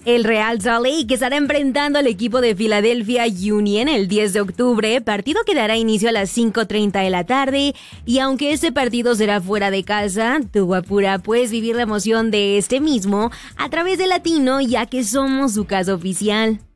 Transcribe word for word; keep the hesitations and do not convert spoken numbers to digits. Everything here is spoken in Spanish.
El Real Salt Lake estará enfrentando al equipo de Philadelphia Union el diez de octubre, partido que dará inicio a las cinco treinta de la tarde, y aunque este partido será fuera de casa, tu guapura puedes vivir la emoción de este mismo a través de Latino, ya que somos su casa oficial.